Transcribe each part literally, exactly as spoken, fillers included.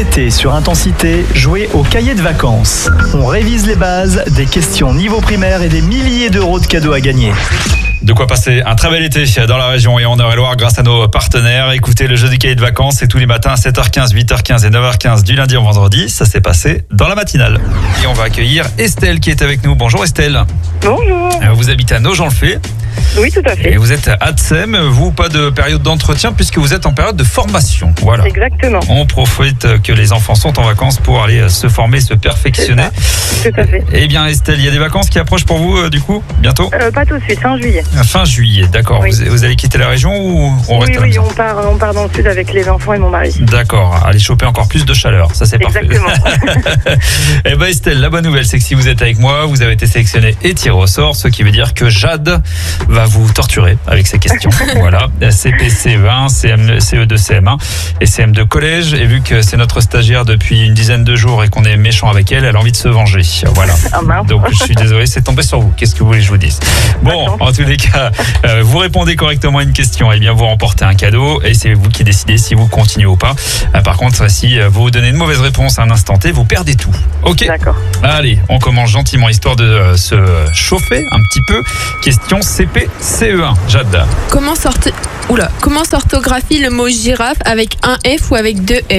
l'été sur Intensité, jouez au cahier de vacances. On révise les bases, des questions niveau primaire et des milliers d'euros de cadeaux à gagner. De quoi passer un très bel été dans la région et en Eure-et-Loire grâce à nos partenaires. Écoutez le jeu du cahier de vacances, c'est tous les matins à sept heures quinze, huit heures quinze et neuf heures quinze du lundi au vendredi. Ça s'est passé dans la matinale. Et on va accueillir Estelle qui est avec nous. Bonjour Estelle. Bonjour. Vous habitez à Nogent-le-Fait. Oui, tout à fait. Et vous êtes à Adsem. Vous, pas de période d'entretien puisque vous êtes en période de formation. Voilà. Exactement. On profite que les enfants sont en vacances pour aller se former, se perfectionner. Tout à fait. Eh bien Estelle, il y a des vacances qui approchent pour vous du coup, bientôt euh, Pas tout de suite, fin juillet. Fin juillet, d'accord. Oui. Vous, vous allez quitter la région ou on reste Oui, à la oui, maison ? on part, on part dans le sud avec les enfants et mon mari. D'accord, allez choper encore plus de chaleur, ça c'est parfait. Exactement. Eh bien Estelle, la bonne nouvelle c'est que si vous êtes avec moi, vous avez été sélectionné et tiré au sort, ce qui veut dire que Jade va vous torturer avec ces questions. Voilà, C P, C E un, C M, C E deux, C M un et C M deux collège. Et vu que c'est notre stagiaire depuis une dizaine de jours et qu'on est méchant avec elle, elle a envie de se venger. Voilà. Ah, mince. Donc je suis désolé, c'est tombé sur vous. Qu'est-ce que vous voulez que je vous dise ? Bon, en tous les cas, euh, vous répondez correctement à une question, et bien vous remportez un cadeau et c'est vous qui décidez si vous continuez ou pas. Euh, par contre, si vous donnez une mauvaise réponse à un instant T, vous perdez tout. Ok ? D'accord. Allez, on commence gentiment histoire de euh, se chauffer un petit peu. Question C P, C E un. Jade. Comment, sorte... Oula. Comment s'orthographie le mot girafe avec un F ou avec deux F ?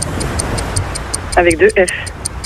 Avec deux F.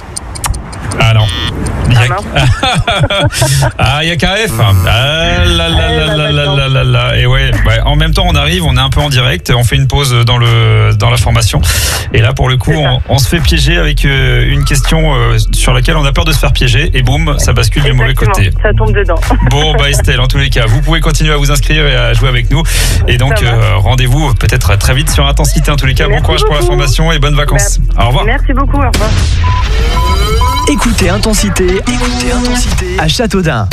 Ah non. Il y a... Ah non. Ah, il n'y a qu'un F. Ah là là là là là là là là. Et ouais, ouais, en même temps, on arrive, on est un peu en direct, on fait une pause dans, le, dans la formation. Et là, pour le coup, on, on se fait piéger avec euh, une question euh, sur laquelle on a peur de se faire piéger. Et boum, ça bascule du mauvais côté. Ça tombe dedans. Bon, bah Estelle, en tous les cas, vous pouvez continuer à vous inscrire et à jouer avec nous. Et donc, euh, rendez-vous peut-être très vite sur Intensité. En tous les cas, Merci bon courage beaucoup. pour la formation et bonnes vacances. Merci. Au revoir. Merci beaucoup, au revoir. Écoutez Intensité, écoutez Intensité à Châteaudun.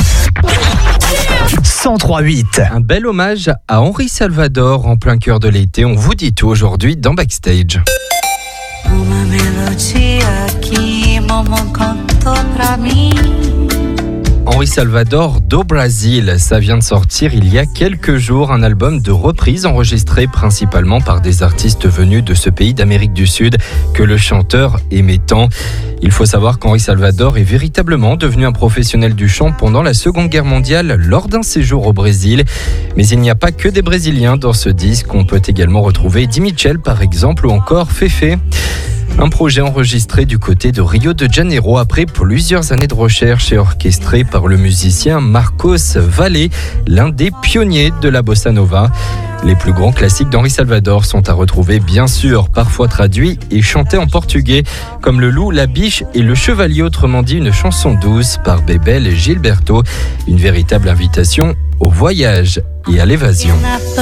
cent trois virgule huit. Un bel hommage à Henri Salvador en plein cœur de l'été. On vous dit tout aujourd'hui dans Backstage. Uma melodia que mamãe cantou pra mim. Henri Salvador do Brasil, ça vient de sortir il y a quelques jours, un album de reprises enregistré principalement par des artistes venus de ce pays d'Amérique du Sud que le chanteur aimait tant. Il faut savoir qu'Henri Salvador est véritablement devenu un professionnel du chant pendant la Seconde Guerre mondiale lors d'un séjour au Brésil. Mais il n'y a pas que des Brésiliens dans ce disque, on peut également retrouver Eddie Mitchell par exemple ou encore Fefe. Un projet enregistré du côté de Rio de Janeiro après plusieurs années de recherche et orchestré par le musicien Marcos Valle, l'un des pionniers de la bossa nova. Les plus grands classiques d'Henri Salvador sont à retrouver bien sûr, parfois traduits et chantés en portugais, comme Le Loup, la Biche et Le Chevalier, autrement dit une chanson douce par Bebel et Gilberto. Une véritable invitation au voyage et à l'évasion.